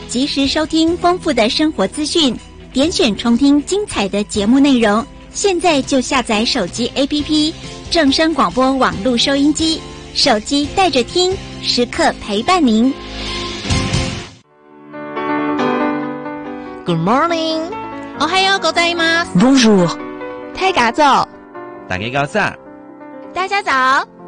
及时收听丰富的生活资讯，点选重听精彩的节目内容。现在就下载手机 APP 正声广播网络收音机，手机带着听，时刻陪伴您。 Good morning， おはようございます。 Bonjour， 太嘎早， 大家早。 大家早。